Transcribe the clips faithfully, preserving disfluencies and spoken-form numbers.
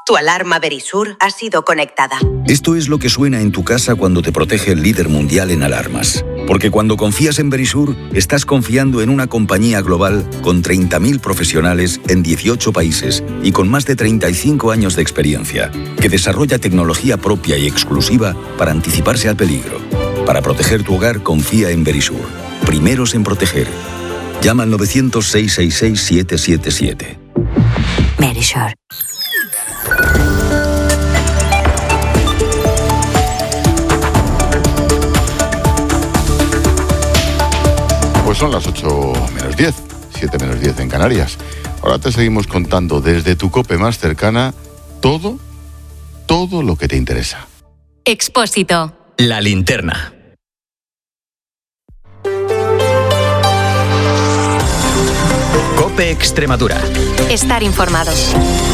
Tu alarma Verisur ha sido conectada. Esto es lo que suena en tu casa cuando te protege el líder mundial en alarmas. Porque cuando confías en Verisur, estás confiando en una compañía global con treinta mil profesionales en dieciocho países y con más de treinta y cinco años de experiencia, que desarrolla tecnología propia y exclusiva para anticiparse al peligro. Para proteger tu hogar, confía en Verisur. Primeros en proteger. Llama al novecientos, seiscientos sesenta y seis, siete siete siete. Verisur. Pues son las ocho menos diez, siete menos diez en Canarias. Ahora te seguimos contando desde tu COPE más cercana todo, todo lo que te interesa. Expósito. La linterna. COPE Extremadura. Estar informados.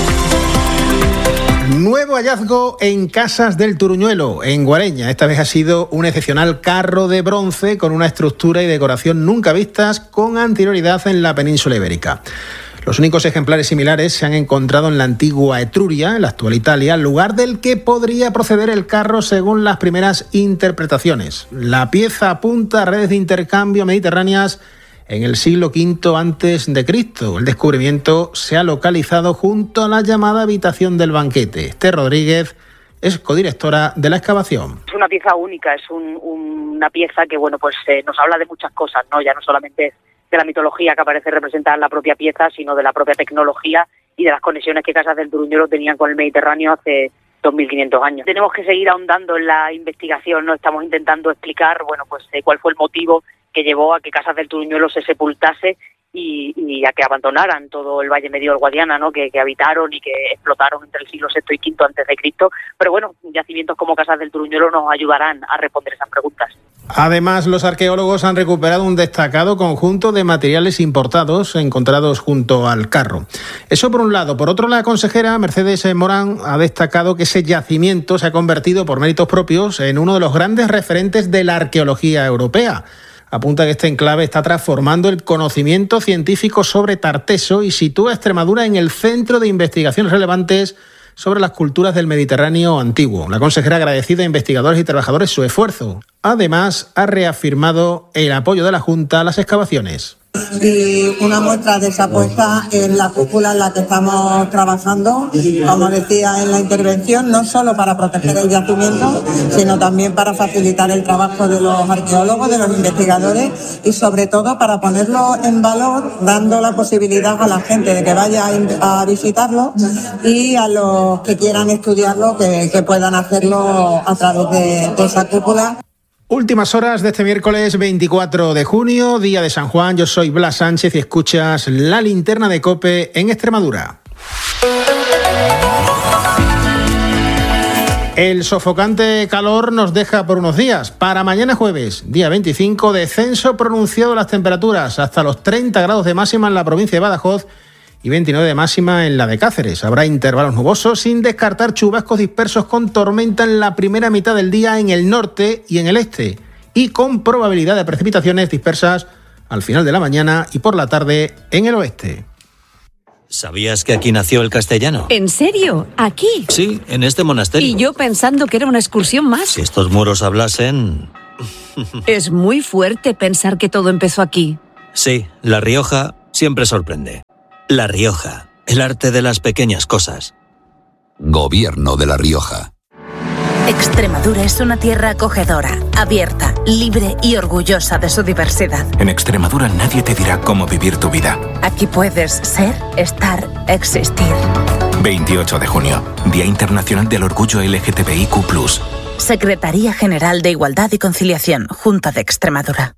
Nuevo hallazgo en Casas del Turuñuelo, en Guareña. Esta vez ha sido un excepcional carro de bronce con una estructura y decoración nunca vistas con anterioridad en la península ibérica. Los únicos ejemplares similares se han encontrado en la antigua Etruria, en la actual Italia, lugar del que podría proceder el carro según las primeras interpretaciones. La pieza apunta a redes de intercambio mediterráneas en el siglo quinto antes de Cristo. El descubrimiento se ha localizado junto a la llamada habitación del banquete. Esther Rodríguez es codirectora de la excavación. Es una pieza única, es un, una pieza que bueno pues eh, nos habla de muchas cosas, ¿no? Ya no solamente de la mitología que aparece representada en la propia pieza, sino de la propia tecnología y de las conexiones que Casas del Turuñuelo tenían con el Mediterráneo hace dos mil quinientos años. Tenemos que seguir ahondando en la investigación, ¿no? Estamos intentando explicar, bueno, pues eh, cuál fue el motivo que llevó a que Casas del Turuñuelo se sepultase y, y a que abandonaran todo el Valle Medio del Guadiana, ¿no? Que, que habitaron y que explotaron entre el siglo sexto y quinto antes de Cristo. Pero bueno, yacimientos como Casas del Turuñuelo nos ayudarán a responder esas preguntas. Además, los arqueólogos han recuperado un destacado conjunto de materiales importados encontrados junto al carro. Eso por un lado. Por otro, la consejera Mercedes Morán ha destacado que ese yacimiento se ha convertido por méritos propios en uno de los grandes referentes de la arqueología europea. Apunta que este enclave está transformando el conocimiento científico sobre Tarteso y sitúa a Extremadura en el centro de investigaciones relevantes sobre las culturas del Mediterráneo antiguo. La consejera ha agradecido a investigadores y trabajadores su esfuerzo. Además, ha reafirmado el apoyo de la Junta a las excavaciones. Y una muestra de esa apuesta en la cúpula en la que estamos trabajando, como decía en la intervención, no solo para proteger el yacimiento, sino también para facilitar el trabajo de los arqueólogos, de los investigadores y sobre todo para ponerlo en valor, dando la posibilidad a la gente de que vaya a visitarlo y a los que quieran estudiarlo que, que puedan hacerlo a través de, de esa cúpula. Últimas horas de este miércoles veinticuatro de junio, día de San Juan. Yo soy Blas Sánchez y escuchas La Linterna de COPE en Extremadura. El sofocante calor nos deja por unos días. Para mañana jueves, día veinticinco, descenso pronunciado de las temperaturas hasta los treinta grados de máxima en la provincia de Badajoz y veintinueve de máxima en la de Cáceres. Habrá intervalos nubosos sin descartar chubascos dispersos con tormenta en la primera mitad del día en el norte y en el este y con probabilidad de precipitaciones dispersas al final de la mañana y por la tarde en el oeste. ¿Sabías que aquí nació el castellano? ¿En serio? ¿Aquí? Sí, en este monasterio. Y yo pensando que era una excursión más. Si estos muros hablasen... Es muy fuerte pensar que todo empezó aquí. Sí, La Rioja siempre sorprende. La Rioja, el arte de las pequeñas cosas. Gobierno de La Rioja. Extremadura es una tierra acogedora, abierta, libre y orgullosa de su diversidad. En Extremadura nadie te dirá cómo vivir tu vida. Aquí puedes ser, estar, existir. veintiocho de junio, Día Internacional del Orgullo L G T B I Q plus. Secretaría General de Igualdad y Conciliación, Junta de Extremadura.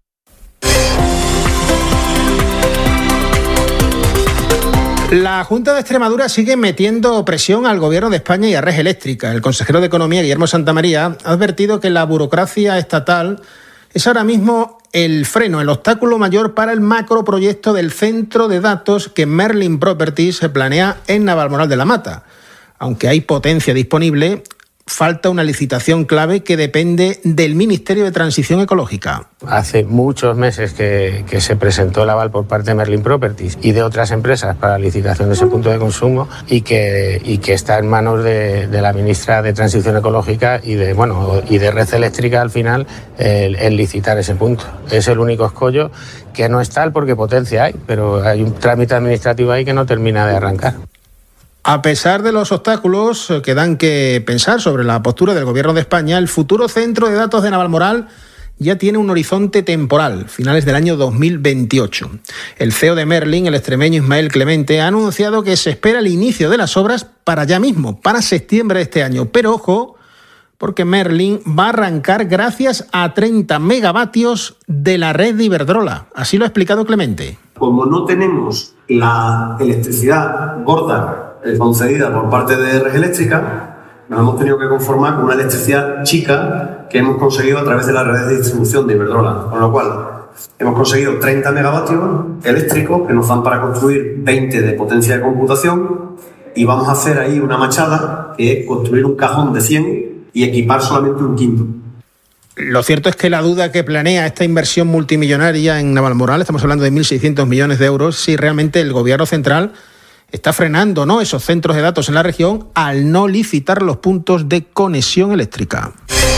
La Junta de Extremadura sigue metiendo presión al Gobierno de España y a Red Eléctrica. El consejero de Economía, Guillermo Santamaría, ha advertido que la burocracia estatal es ahora mismo el freno, el obstáculo mayor para el macroproyecto del centro de datos que Merlin Properties se planea en Navalmoral de la Mata. Aunque hay potencia disponible, falta una licitación clave que depende del Ministerio de Transición Ecológica. Hace muchos meses que, que se presentó el aval por parte de Merlin Properties y de otras empresas para la licitación de ese punto de consumo y que, y que está en manos de, de la ministra de Transición Ecológica y de, bueno, y de Red Eléctrica al final el, el licitar ese punto. Es el único escollo que no es tal porque potencia hay, pero hay un trámite administrativo ahí que no termina de arrancar. A pesar de los obstáculos que dan que pensar sobre la postura del Gobierno de España, el futuro centro de datos de Navalmoral ya tiene un horizonte temporal, finales del año dos mil veintiocho. El C E O de Merlin, el extremeño Ismael Clemente, ha anunciado que se espera el inicio de las obras para ya mismo, para septiembre de este año. Pero ojo, porque Merlin va a arrancar gracias a treinta megavatios de la red de Iberdrola. Así lo ha explicado Clemente. Como no tenemos la electricidad gorda concedida por parte de Red Eléctrica, nos hemos tenido que conformar con una electricidad chica que hemos conseguido a través de la red de distribución de Iberdrola, con lo cual hemos conseguido treinta megavatios eléctricos que nos dan para construir veinte de potencia de computación y vamos a hacer ahí una machada que es construir un cajón de cien y equipar solamente un quinto. Lo cierto es que la duda que planea esta inversión multimillonaria en Navalmoral, estamos hablando de mil seiscientos millones de euros, si realmente el Gobierno central está frenando, ¿no?, esos centros de datos en la región al no licitar los puntos de conexión eléctrica.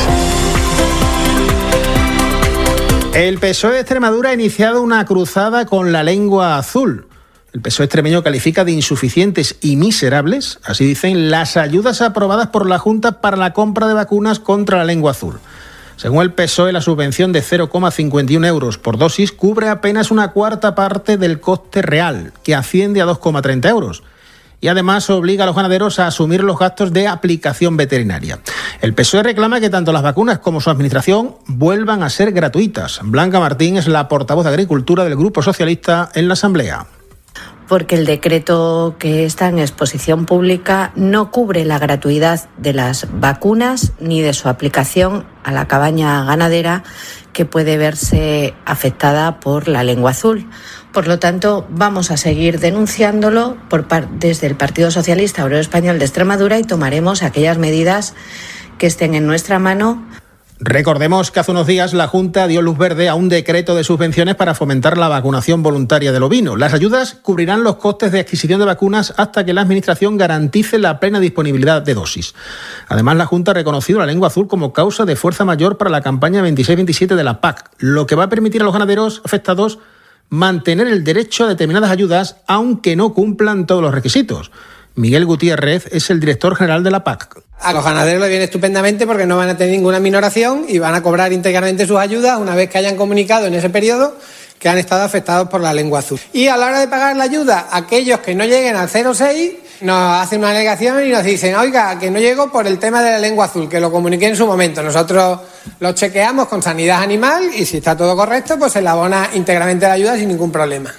El P S O E de Extremadura ha iniciado una cruzada con la lengua azul. El P S O E extremeño califica de insuficientes y miserables, así dicen, las ayudas aprobadas por la Junta para la compra de vacunas contra la lengua azul. Según el P S O E, la subvención de cero coma cincuenta y uno euros por dosis cubre apenas una cuarta parte del coste real, que asciende a dos coma treinta euros. Y además obliga a los ganaderos a asumir los gastos de aplicación veterinaria. El P S O E reclama que tanto las vacunas como su administración vuelvan a ser gratuitas. Blanca Martín es la portavoz de Agricultura del Grupo Socialista en la Asamblea. Porque el decreto que está en exposición pública no cubre la gratuidad de las vacunas ni de su aplicación a la cabaña ganadera que puede verse afectada por la lengua azul. Por lo tanto, vamos a seguir denunciándolo por par- desde el Partido Socialista Obrero Español de Extremadura y tomaremos aquellas medidas que estén en nuestra mano. Recordemos que hace unos días la Junta dio luz verde a un decreto de subvenciones para fomentar la vacunación voluntaria del ovino. Las ayudas cubrirán los costes de adquisición de vacunas hasta que la Administración garantice la plena disponibilidad de dosis. Además, la Junta ha reconocido la lengua azul como causa de fuerza mayor para la campaña veintiséis veintisiete de la P A C, lo que va a permitir a los ganaderos afectados mantener el derecho a determinadas ayudas, aunque no cumplan todos los requisitos. Miguel Gutiérrez es el director general de la P A C. A los ganaderos les viene estupendamente porque no van a tener ninguna minoración y van a cobrar íntegramente sus ayudas una vez que hayan comunicado en ese periodo que han estado afectados por la lengua azul. Y a la hora de pagar la ayuda, aquellos que no lleguen al cero coma seis nos hacen una alegación y nos dicen, oiga, que no llego por el tema de la lengua azul, que lo comuniqué en su momento. Nosotros lo chequeamos con Sanidad Animal y si está todo correcto, pues se le abona íntegramente la ayuda sin ningún problema.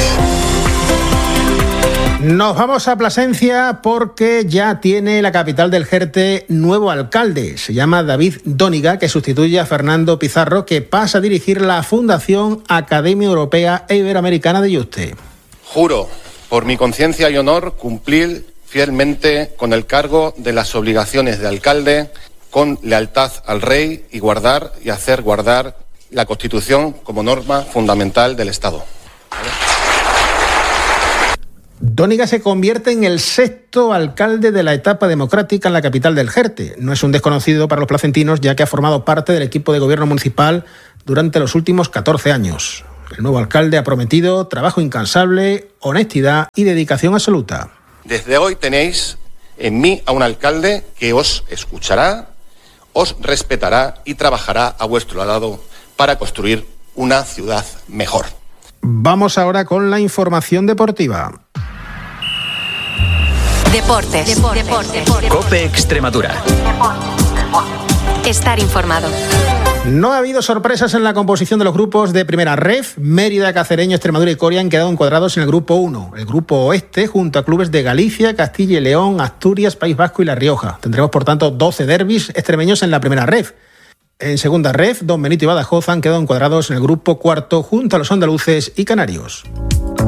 Nos vamos a Plasencia porque ya tiene la capital del Jerte nuevo alcalde. Se llama David Dóniga, que sustituye a Fernando Pizarro, que pasa a dirigir la Fundación Academia Europea e Iberoamericana de Yuste. Juro, por mi conciencia y honor, cumplir fielmente con el cargo de las obligaciones de alcalde, con lealtad al rey y guardar y hacer guardar la Constitución como norma fundamental del Estado. Dóniga se convierte en el sexto alcalde de la etapa democrática en la capital del Jerte. No es un desconocido para los placentinos, ya que ha formado parte del equipo de gobierno municipal durante los últimos catorce años. El nuevo alcalde ha prometido trabajo incansable, honestidad y dedicación absoluta. Desde hoy tenéis en mí a un alcalde que os escuchará, os respetará y trabajará a vuestro lado para construir una ciudad mejor. Vamos ahora con la información deportiva. Deportes. Deportes. Deportes. COPE Extremadura. Estar informado. No ha habido sorpresas en la composición de los grupos de Primera Ref. Mérida, Cacereño, Extremadura y Coria han quedado encuadrados en el grupo uno. El grupo oeste, junto a clubes de Galicia, Castilla y León, Asturias, País Vasco y La Rioja. Tendremos, por tanto, doce derbis extremeños en la Primera Ref. En Segunda Ref, Don Benito y Badajoz han quedado encuadrados en el grupo cuarto, junto a los andaluces y canarios.